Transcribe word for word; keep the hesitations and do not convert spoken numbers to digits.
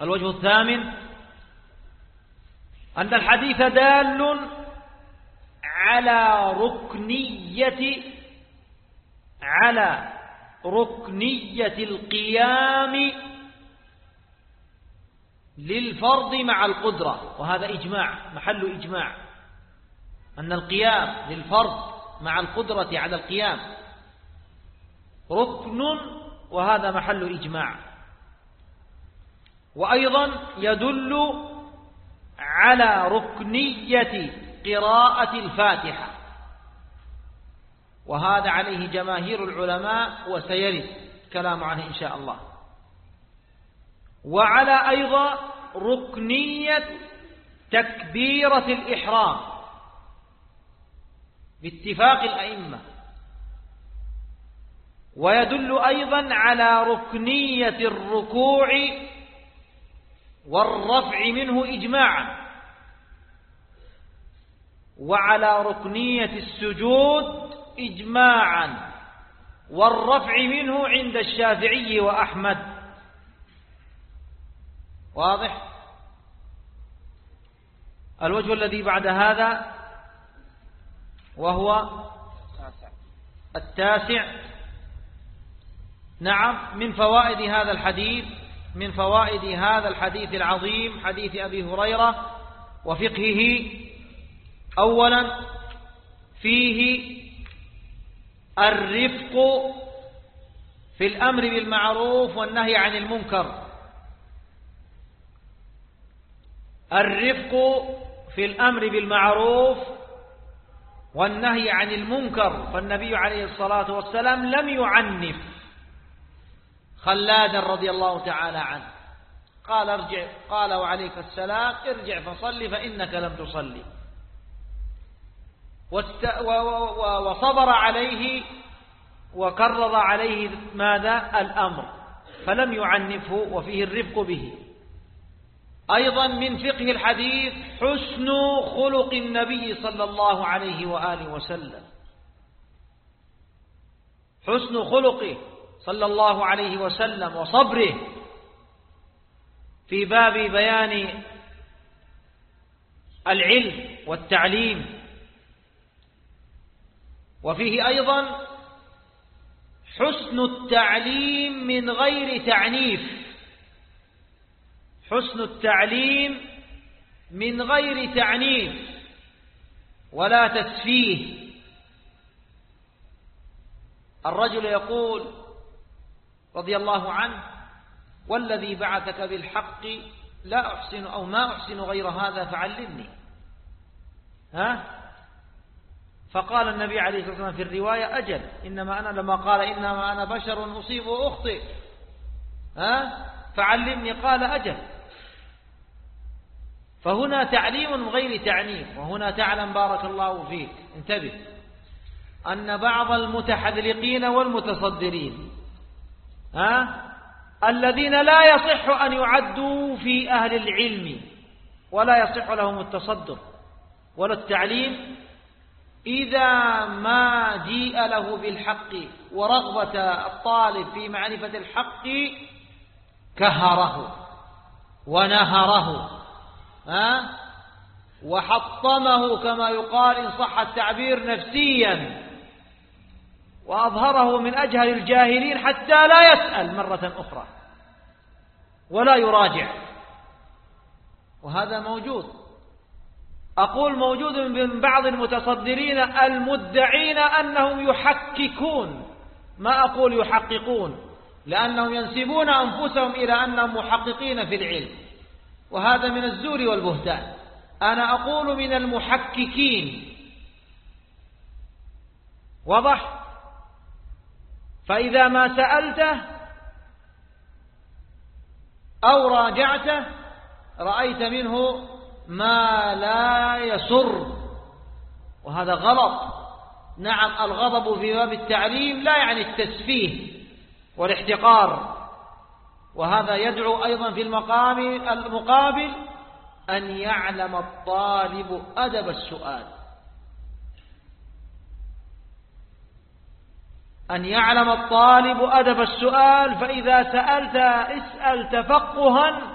الوجه الثامن أن الحديث دال على ركنية على ركنية القيام للفرض مع القدرة، وهذا إجماع محل إجماع أن القيام للفرض مع القدرة على القيام ركن، وهذا محل إجماع. وأيضا يدل على ركنية قراءة الفاتحة، وهذا عليه جماهير العلماء وسيرد كلام عنه إن شاء الله. وعلى أيضا ركنية تكبيرة الإحرام باتفاق الأئمة. ويدل أيضا على ركنية الركوع والرفع منه إجماعا، وعلى ركنية السجود إجماعا، والرفع منه عند الشافعي وأحمد. واضح؟ الوجه الذي بعد هذا وهو التاسع، نعم، من فوائد هذا الحديث من فوائد هذا الحديث العظيم حديث أبي هريرة وفقهه: أولا فيه الرفق في الأمر بالمعروف والنهي عن المنكر. الرفق في الأمر بالمعروف والنهي عن المنكر، فالنبي عليه الصلاة والسلام لم يعنف خلادا رضي الله تعالى عنه، قال ارجع قال وعليك السلام ارجع فصلي فإنك لم تصلي، وصبر عليه وكرر عليه ماذا؟ الأمر، فلم يعنفه، وفيه الرفق به. أيضا من فقه الحديث حسن خلق النبي صلى الله عليه وآله وسلم، حسن خلقه صلى الله عليه وسلم وصبره في باب بيان العلم والتعليم. وفيه أيضا حسن التعليم من غير تعنيف، حسن التعليم من غير تعنيف ولا تسفيه. الرجل يقول رضي الله عنه: والذي بعثك بالحق لا أحسن أو ما أحسن غير هذا فعلمني. ها؟ فقال النبي عليه الصلاة والسلام في الرواية: أجل، إنما أنا، لما قال إنما أنا بشر أصيب وأخطئ، ها؟ فعلمني، قال: أجل. فهنا تعليم من غير تعنيف. وهنا تعلم بارك الله فيك، انتبه، أن بعض المتحذلقين والمتصدرين ها الذين لا يصح أن يعدوا في أهل العلم ولا يصح لهم التصدر ولا التعليم، إذا ما جيء له بالحق ورغبة الطالب في معرفة الحق كهره ونهره ها وحطمه كما يقال إن صح التعبير نفسيا، وأظهره من أجهل الجاهلين حتى لا يسأل مرة أخرى ولا يراجع. وهذا موجود، أقول موجود من بعض المتصدرين المدعين أنهم يحققون، ما أقول يحققون، لأنهم ينسبون أنفسهم إلى أنهم محققين في العلم، وهذا من الزور والبهتان. أنا أقول من المحققين. واضح؟ فإذا ما سألته أو راجعته رأيت منه ما لا يسر، وهذا غلط. نعم، الغضب في باب التعليم لا يعني التسفيه والاحتقار، وهذا يدعو أيضا في المقام المقابل أن يعلم الطالب أدب السؤال، أن يعلم الطالب أدب السؤال. فإذا سألت اسأل تفقها